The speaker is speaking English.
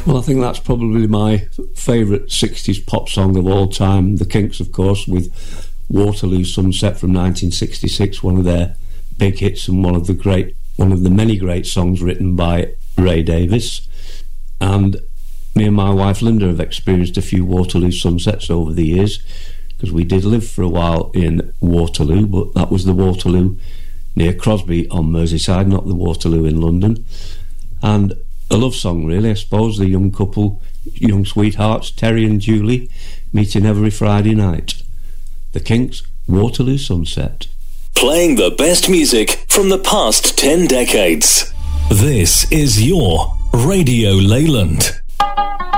Well, I think that's probably my favourite 60s pop song of all time. The Kinks, of course, with Waterloo Sunset from 1966, one of their big hits and one of the many great songs written by Ray Davies. And me and my wife Linda have experienced a few Waterloo Sunsets over the years, because we did live for a while in Waterloo, but that was the Waterloo near Crosby on Merseyside, not the Waterloo in London. And a love song, really, I suppose. The young couple, young sweethearts, Terry and Julie, meeting every Friday night. The Kinks, Waterloo Sunset. Playing the best music from the past 10 decades. This is your Radio Leyland.